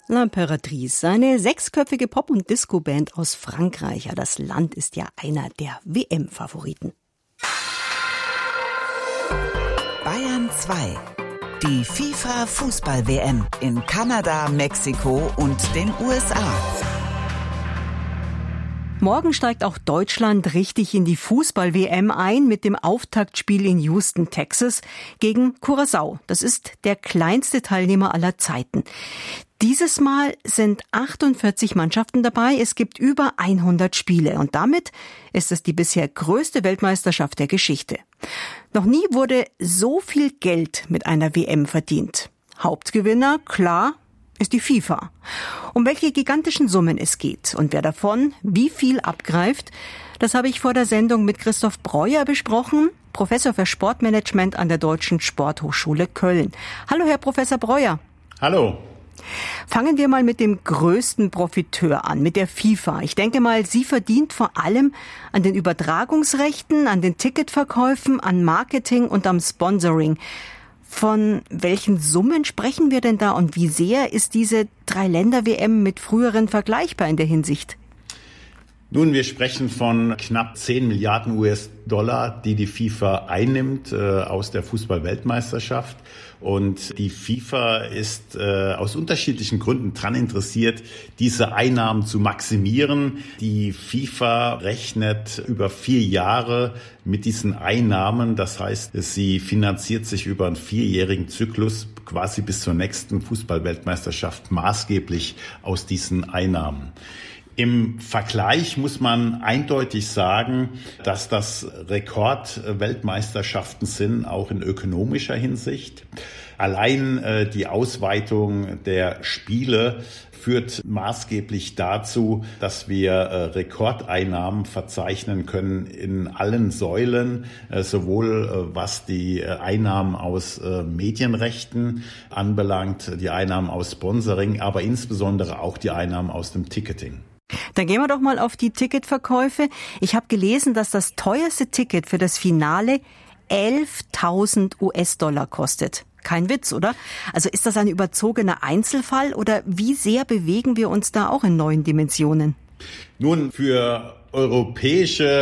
L'Impératrice, eine sechsköpfige Pop- und Disco-Band aus Frankreich. Ja, das Land ist ja einer der WM-Favoriten. Bayern 2. Die FIFA-Fußball-WM in Kanada, Mexiko und den USA. Morgen steigt auch Deutschland richtig in die Fußball-WM ein mit dem Auftaktspiel in Houston, Texas gegen Curaçao. Das ist der kleinste Teilnehmer aller Zeiten. Dieses Mal sind 48 Mannschaften dabei. Es gibt über 100 Spiele und damit ist es die bisher größte Weltmeisterschaft der Geschichte. Noch nie wurde so viel Geld mit einer WM verdient. Hauptgewinner, klar, ist die FIFA. Um welche gigantischen Summen es geht und wer davon wie viel abgreift, das habe ich vor der Sendung mit Christoph Breuer besprochen, Professor für Sportmanagement an der Deutschen Sporthochschule Köln. Hallo, Herr Professor Breuer. Hallo. Fangen wir mal mit dem größten Profiteur an, mit der FIFA. Ich denke mal, sie verdient vor allem an den Übertragungsrechten, an den Ticketverkäufen, an Marketing und am Sponsoring. Von welchen Summen sprechen wir denn da und wie sehr ist diese Drei-Länder-WM mit früheren vergleichbar in der Hinsicht? Nun, wir sprechen von knapp 10 Milliarden US-Dollar, die die FIFA einnimmt aus der Fußball-Weltmeisterschaft. Und die FIFA ist aus unterschiedlichen Gründen daran interessiert, diese Einnahmen zu maximieren. Die FIFA rechnet über 4 Jahre mit diesen Einnahmen. Das heißt, sie finanziert sich über einen 4-jährigen Zyklus quasi bis zur nächsten Fußball-Weltmeisterschaft maßgeblich aus diesen Einnahmen. Im Vergleich muss man eindeutig sagen, dass das Rekordweltmeisterschaften sind, auch in ökonomischer Hinsicht. Allein die Ausweitung der Spiele führt maßgeblich dazu, dass wir Rekordeinnahmen verzeichnen können in allen Säulen, sowohl was die Einnahmen aus Medienrechten anbelangt, die Einnahmen aus Sponsoring, aber insbesondere auch die Einnahmen aus dem Ticketing. Dann gehen wir doch mal auf die Ticketverkäufe. Ich habe gelesen, dass das teuerste Ticket für das Finale 11.000 US-Dollar kostet. Kein Witz, oder? Also ist das ein überzogener Einzelfall oder wie sehr bewegen wir uns da auch in neuen Dimensionen? Nun, für europäische